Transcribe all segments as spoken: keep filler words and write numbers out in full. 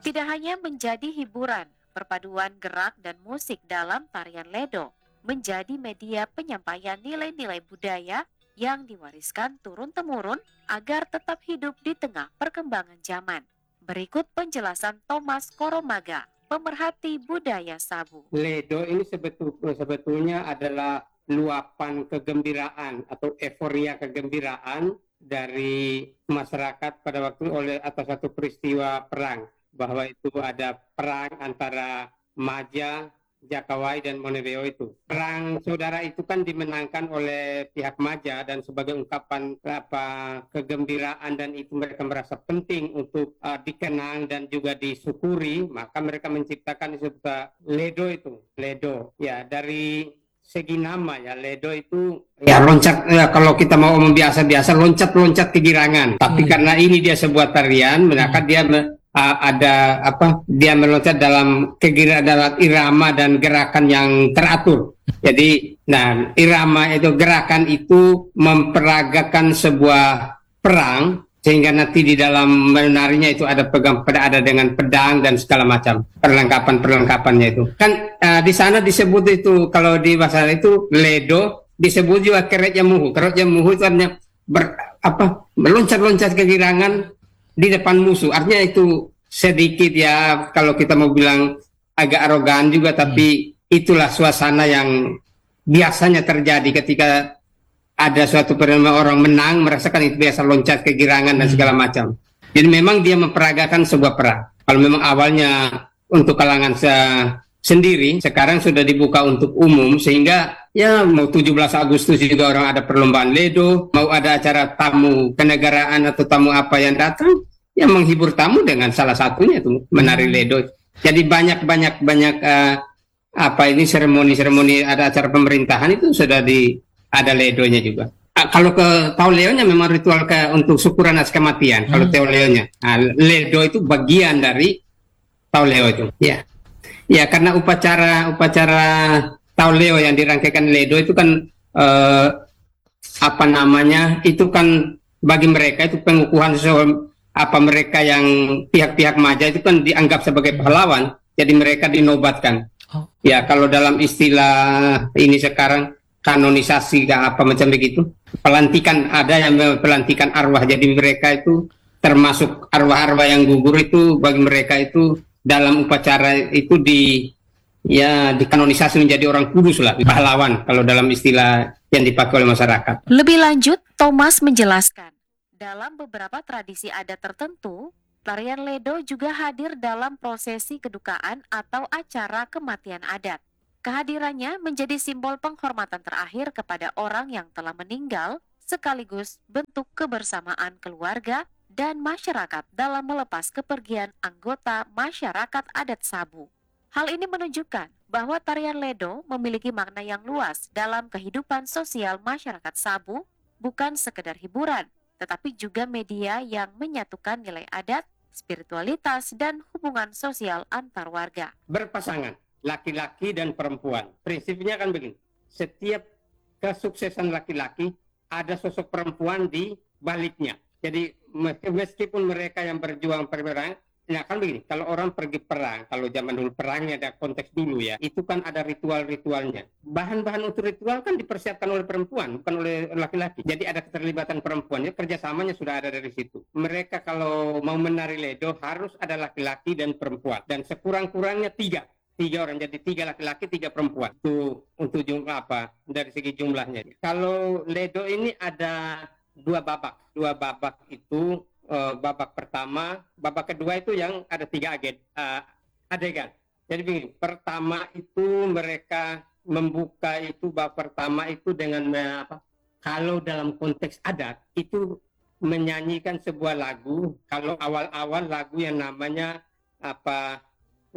Tidak hanya menjadi hiburan, perpaduan gerak dan musik dalam tarian Ledo menjadi media penyampaian nilai-nilai budaya yang diwariskan turun-temurun agar tetap hidup di tengah perkembangan zaman. Berikut penjelasan Thomas Koromaga, pemerhati budaya Sabu. Ledo ini sebetul, sebetulnya adalah luapan kegembiraan atau euforia kegembiraan dari masyarakat pada waktu oleh atas satu peristiwa perang, bahwa itu ada perang antara Maja, Jakawai dan Monebeo itu. Perang saudara itu kan dimenangkan oleh pihak Maja dan sebagai ungkapan apa kegembiraan dan itu mereka merasa penting untuk uh, dikenang dan juga disyukuri, maka mereka menciptakan disebut Ledo itu. Ledo ya dari segi nama ya, Ledo itu ya loncat ya, kalau kita mau omong biasa-biasa loncat-loncat kegirangan. Tapi hmm. karena ini dia sebuah tarian, maka hmm. dia uh, ada apa? Dia meloncat dalam kegirangan dalam irama dan gerakan yang teratur. Jadi, nah irama itu gerakan itu memperagakan sebuah perang sehingga nanti di dalam menarinya itu ada pegang pada ada dengan pedang dan segala macam perlengkapan perlengkapannya itu kan uh, di sana disebut itu kalau di bahasa itu Ledo disebut juga keretnya muhu. Keretnya muhu itu artinya ber, apa meloncat-loncat kegirangan di depan musuh, artinya itu sedikit ya kalau kita mau bilang agak arogan juga, tapi itulah suasana yang biasanya terjadi ketika ada suatu perempuan orang menang, merasakan itu biasa loncat kegirangan dan segala macam. Jadi memang dia memperagakan sebuah perang. Kalau memang awalnya untuk kalangan se sendiri, sekarang sudah dibuka untuk umum sehingga ya mau tujuh belas Agustus juga orang ada perlombaan Ledo, mau ada acara tamu kenegaraan atau tamu apa yang datang, ya menghibur tamu dengan salah satunya itu menari Ledo. Jadi banyak-banyak banyak uh, apa ini seremoni-seremoni ada acara pemerintahan itu sudah di ada Ledonya juga. Uh, kalau ke Tauleonya memang ritual ke untuk syukuran atas kematian. Hmm. Kalau Tauleonya, nah, Ledo itu bagian dari Tauleo itu. Ya, ya karena upacara upacara Tauleo yang dirangkaikan Ledo itu kan uh, apa namanya? Itu kan bagi mereka itu pengukuhan sesuatu, apa mereka yang pihak-pihak Maja itu kan dianggap sebagai pahlawan. Jadi mereka dinobatkan. Oh. Ya kalau dalam istilah ini sekarang kanonisasi apa macam begitu, pelantikan ada yang pelantikan arwah, jadi mereka itu termasuk arwah-arwah yang gugur itu bagi mereka itu dalam upacara itu di ya dikanonisasi menjadi orang kudus lah, pahlawan kalau dalam istilah yang dipakai oleh masyarakat. Lebih lanjut, Thomas menjelaskan dalam beberapa tradisi adat tertentu tarian Ledo juga hadir dalam prosesi kedukaan atau acara kematian adat. Kehadirannya menjadi simbol penghormatan terakhir kepada orang yang telah meninggal, sekaligus bentuk kebersamaan keluarga dan masyarakat dalam melepas kepergian anggota masyarakat adat Sabu. Hal ini menunjukkan bahwa tarian Ledo memiliki makna yang luas dalam kehidupan sosial masyarakat Sabu, bukan sekedar hiburan, tetapi juga media yang menyatukan nilai adat, spiritualitas, dan hubungan sosial antar warga. Berpasangan laki-laki dan perempuan. Prinsipnya kan begini, setiap kesuksesan laki-laki ada sosok perempuan di baliknya. Jadi meskipun mereka yang berjuang perang, ya kan begini, kalau orang pergi perang, kalau zaman dulu perangnya ada konteks dulu ya, itu kan ada ritual-ritualnya. Bahan-bahan untuk ritual kan dipersiapkan oleh perempuan, bukan oleh laki-laki. Jadi ada keterlibatan perempuannya, kerjasamanya sudah ada dari situ. Mereka kalau mau menari Ledo harus ada laki-laki dan perempuan. Dan sekurang-kurangnya tiga. Tiga orang, jadi tiga laki-laki, tiga perempuan. Itu untuk jumlah apa? Dari segi jumlahnya. Kalau Ledo ini ada dua babak. Dua babak itu, uh, babak pertama, babak kedua itu yang ada tiga agen, uh, adegan. Jadi begini, pertama itu mereka membuka itu, babak pertama itu dengan apa? Kalau dalam konteks adat, itu menyanyikan sebuah lagu. Kalau awal-awal lagu yang namanya apa?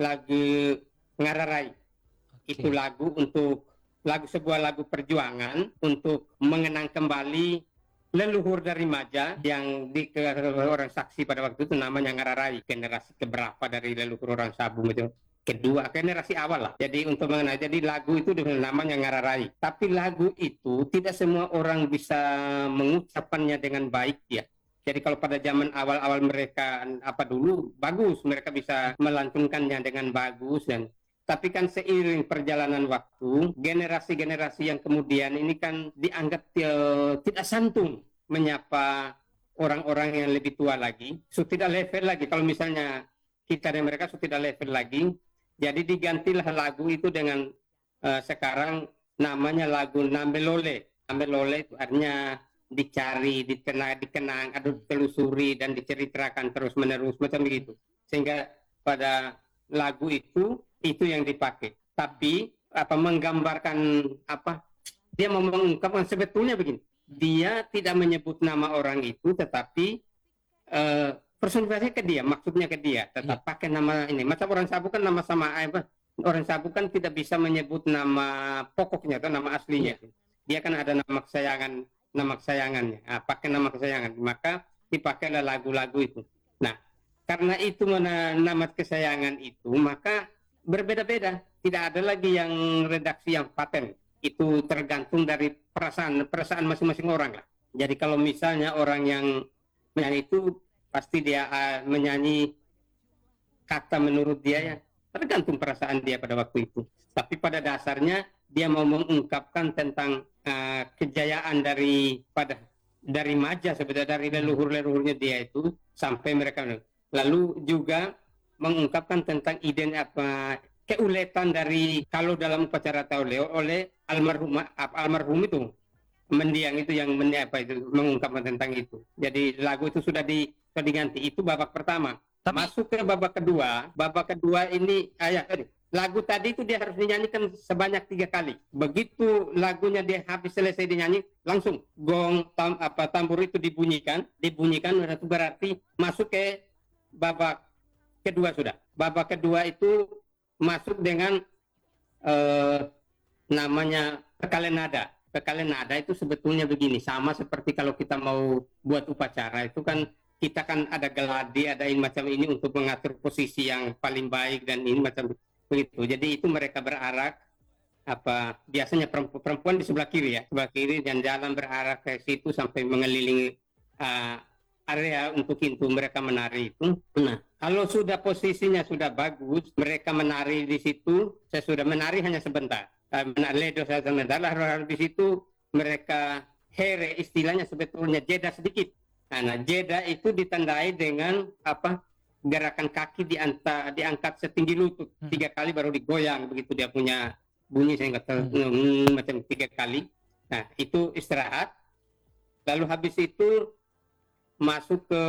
Lagu Ngararai. Okay. Itu lagu untuk lagu sebuah lagu perjuangan untuk mengenang kembali leluhur dari Maja yang di orang saksi pada waktu itu namanya Ngararai, generasi keberapa dari leluhur orang Sabu itu, kedua generasi awal lah. Jadi untuk mengenai, jadi lagu itu dengan namanya Ngararai. Tapi lagu itu tidak semua orang bisa mengucapkannya dengan baik ya. Jadi kalau pada zaman awal-awal mereka apa dulu bagus, mereka bisa melantunkannya dengan bagus, dan tapi kan seiring perjalanan waktu, generasi-generasi yang kemudian ini kan dianggap uh, tidak santun menyapa orang-orang yang lebih tua lagi, so tidak level lagi. Kalau misalnya kita dan mereka so tidak level lagi, jadi digantilah lagu itu dengan uh, sekarang namanya lagu Nambelole. Nambelole itu artinya dicari, dikenang, dikenang, atau ditelusuri dan diceritakan terus-menerus macam begitu. Sehingga pada lagu itu itu yang dipakai. Tapi apa menggambarkan apa? Dia mau mengungkapkan sebetulnya begini. Dia tidak menyebut nama orang itu, tetapi uh, personifikasinya ke dia, maksudnya ke dia. Tetap yeah. pakai nama ini. Macam orang Sabu kan nama sama apa? Orang Sabu kan tidak bisa menyebut nama pokoknya atau nama aslinya. Yeah. Dia kan ada nama kesayangan, nama kesayangannya. Nah, pakai nama kesayangan, maka dipakailah lagu-lagu itu. Nah, karena itu mana nama kesayangan itu, maka berbeda-beda. Tidak ada lagi yang redaksi yang paten. Itu tergantung dari perasaan perasaan masing-masing orang lah. Jadi kalau misalnya orang yang menyanyi itu pasti dia uh, menyanyi kata menurut dia ya, tergantung perasaan dia pada waktu itu. Tapi pada dasarnya dia mau mengungkapkan tentang uh, kejayaan dari pada dari Maja sebenarnya, dari leluhur-leluhurnya dia itu sampai mereka. Lalu juga mengungkapkan tentang ide apa keuletan dari kalau dalam upacara tauleo oleh almarhum almarhum itu mendiang itu yang mendiang apa itu mengungkapkan tentang itu. Jadi lagu itu sudah di sudah diganti. Itu babak pertama. Tapi... Masuk ke babak kedua. Babak kedua ini ayah lagu tadi itu dia harus dinyanyikan sebanyak tiga kali. Begitu lagunya dia habis selesai dinyanyi, langsung gong tam, apa tambur itu dibunyikan, dibunyikan itu berarti masuk ke babak kedua sudah. Babak kedua itu masuk dengan eh, namanya pekalen nada. Pekalen nada itu sebetulnya begini, sama seperti kalau kita mau buat upacara itu kan kita kan ada geladi, ada ini macam ini untuk mengatur posisi yang paling baik dan ini macam begitu. Jadi itu mereka berarak apa biasanya perempuan, perempuan di sebelah kiri ya, sebelah kiri dan jalan berarak ke situ sampai mengelilingi uh, area untuk itu mereka menari itu. Nah, kalau sudah posisinya sudah bagus, mereka menari di situ. Saya sudah menari hanya sebentar. Uh, ledo saya sebentar. Lalu di situ mereka here istilahnya sebetulnya jeda sedikit. Nah, nah jeda itu ditandai dengan apa? Gerakan kaki dianta, diangkat setinggi lutut tiga kali baru digoyang begitu dia punya bunyi saya nggak tahu hmm. macam tiga kali. Nah itu istirahat. Lalu habis itu masuk ke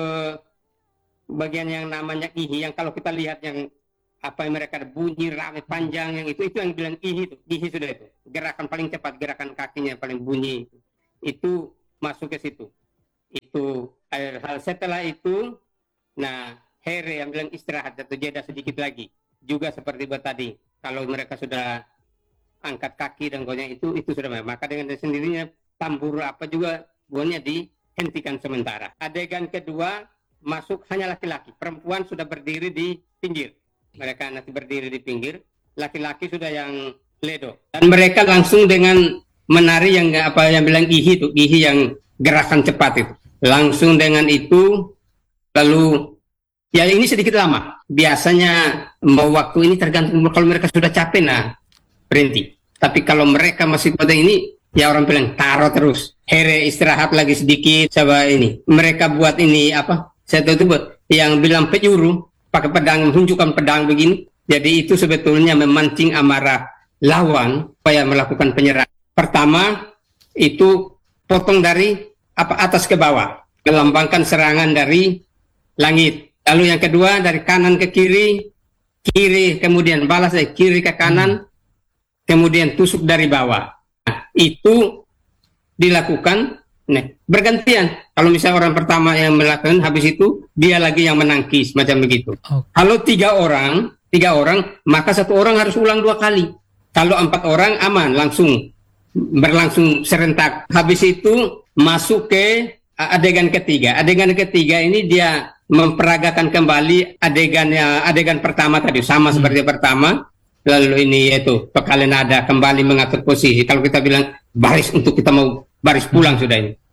bagian yang namanya ihi, yang kalau kita lihat yang apa yang mereka bunyi rame panjang yang itu itu yang bilang ihi itu ihi sudah itu gerakan paling cepat, gerakan kakinya yang paling bunyi itu, itu masuk ke situ. Itu hal setelah itu nah here yang bilang istirahat atau jeda sedikit lagi juga seperti buat tadi kalau mereka sudah angkat kaki dan goyang itu itu sudah maka dengan sendirinya tambur apa juga gonya dihentikan sementara. Adegan kedua masuk hanya laki-laki, perempuan sudah berdiri di pinggir, mereka nanti berdiri di pinggir, laki-laki sudah yang ledo dan mereka langsung dengan menari yang apa yang bilang ihi itu ihi yang gerakan cepat itu langsung dengan itu. Lalu ya ini sedikit lama. Biasanya mau waktu ini tergantung kalau mereka sudah capek nah berhenti. Tapi kalau mereka masih pada ini ya orang bilang taruh terus. Here istirahat lagi sedikit coba ini. Mereka buat ini apa? Saya tahu itu buat yang bilang penyuruh pakai pedang menunjukkan pedang begini. Jadi itu sebetulnya memancing amarah lawan supaya melakukan penyerangan. Pertama itu potong dari apa atas ke bawah, melambangkan serangan dari langit. Lalu yang kedua dari kanan ke kiri, kiri kemudian balas dari kiri ke kanan, kemudian tusuk dari bawah. Nah, itu dilakukan nah, bergantian. Kalau misalnya orang pertama yang melakukan, habis itu dia lagi yang menangkis macam begitu. Okay. Kalau tiga orang, tiga orang, maka satu orang harus ulang dua kali. Kalau empat orang aman, langsung berlangsung serentak. Habis itu masuk ke adegan ketiga. Adegan ketiga ini dia memperagakan kembali adegannya adegan pertama tadi sama hmm. seperti pertama. Lalu ini yaitu pekalen nada kembali mengatur posisi. Kalau kita bilang baris untuk kita mau baris pulang sudah ini.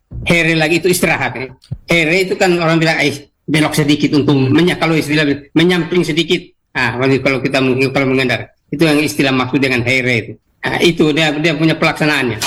Here lagi itu istirahat. Ya. Here itu kan orang bilang, eh belok sedikit untuk menyak, kalau istilah menyamping sedikit. Ah, kalau kita kalau mengendar, itu yang istilah maksud dengan here itu. Nah, itu dia dia punya pelaksanaannya.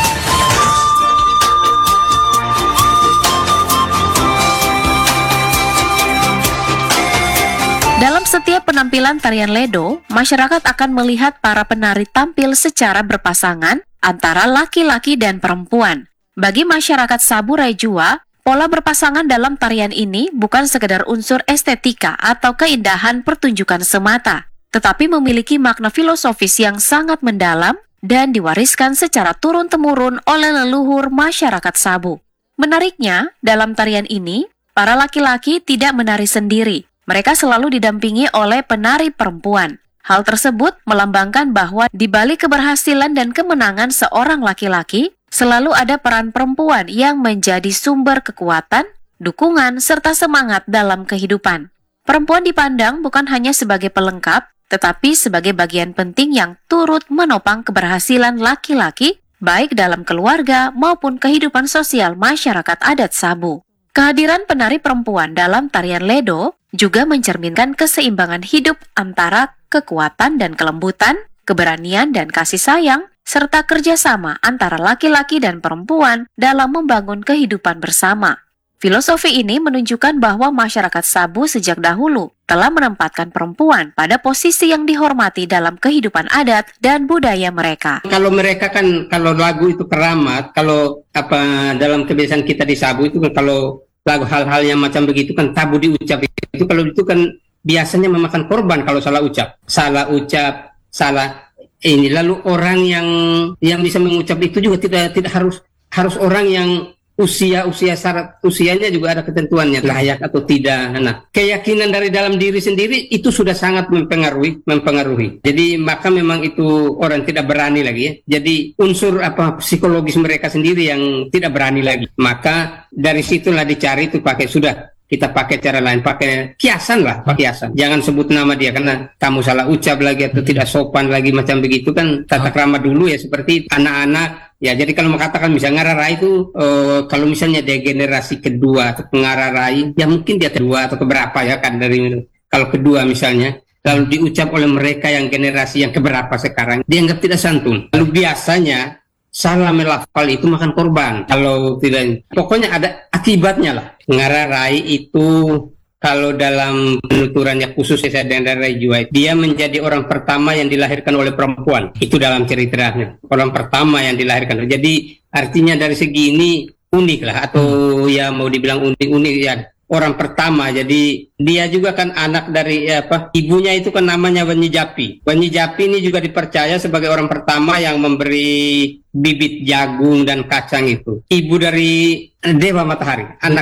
Dalam setiap penampilan tarian Ledo, masyarakat akan melihat para penari tampil secara berpasangan antara laki-laki dan perempuan. Bagi masyarakat Saburai Jua, pola berpasangan dalam tarian ini bukan sekedar unsur estetika atau keindahan pertunjukan semata, tetapi memiliki makna filosofis yang sangat mendalam dan diwariskan secara turun-temurun oleh leluhur masyarakat Sabu. Menariknya, dalam tarian ini, para laki-laki tidak menari sendiri. Mereka selalu didampingi oleh penari perempuan. Hal tersebut melambangkan bahwa di balik keberhasilan dan kemenangan seorang laki-laki, selalu ada peran perempuan yang menjadi sumber kekuatan, dukungan, serta semangat dalam kehidupan. Perempuan dipandang bukan hanya sebagai pelengkap, tetapi sebagai bagian penting yang turut menopang keberhasilan laki-laki, baik dalam keluarga maupun kehidupan sosial masyarakat adat Sabu. Kehadiran penari perempuan dalam tarian Ledo juga mencerminkan keseimbangan hidup antara kekuatan dan kelembutan, keberanian dan kasih sayang, serta kerjasama antara laki-laki dan perempuan dalam membangun kehidupan bersama. Filosofi ini menunjukkan bahwa masyarakat Sabu sejak dahulu telah menempatkan perempuan pada posisi yang dihormati dalam kehidupan adat dan budaya mereka. Kalau mereka kan, kalau lagu itu keramat, kalau apa dalam kebiasaan kita di Sabu itu kan kalau lagu hal-hal yang macam begitu kan tabu diucap, itu kalau itu kan biasanya memakan korban kalau salah ucap, salah ucap, salah ini. Lalu orang yang yang bisa mengucap itu juga tidak tidak harus harus orang yang usia usia syarat usianya juga ada ketentuannya, layak atau tidak. Nah, keyakinan dari dalam diri sendiri itu sudah sangat mempengaruhi mempengaruhi. Jadi maka memang itu orang tidak berani lagi ya. Jadi unsur apa psikologis mereka sendiri yang tidak berani lagi. Maka dari situlah dicari itu pakai sudah kita pakai cara lain, pakai kiasan lah, pakai kiasan. Jangan sebut nama dia karena kamu salah ucap lagi atau tidak sopan lagi macam begitu kan tata krama dulu ya seperti anak-anak. Ya jadi kalau mengatakan misalnya ngararai itu uh, kalau misalnya dia generasi kedua atau pengararai, ya mungkin dia kedua atau keberapa ya kan dari kalau kedua misalnya. Lalu diucap oleh mereka yang generasi yang keberapa sekarang dianggap tidak santun. Lalu biasanya salah melafal itu makan korban. Kalau tidak, pokoknya ada akibatnya lah. Ngararai itu kalau dalam penuturannya khusus saya dengan Rai Jua, dia menjadi orang pertama yang dilahirkan oleh perempuan. Itu dalam ceritanya. Orang pertama yang dilahirkan. Jadi artinya dari segi ini unik lah. Atau ya mau dibilang unik-unik ya. Orang pertama, jadi dia juga kan anak dari ya apa ibunya itu kan namanya Wanyi Japi. Wanyi Japi ini juga dipercaya sebagai orang pertama yang memberi bibit jagung dan kacang itu. Ibu dari Dewa Matahari, anak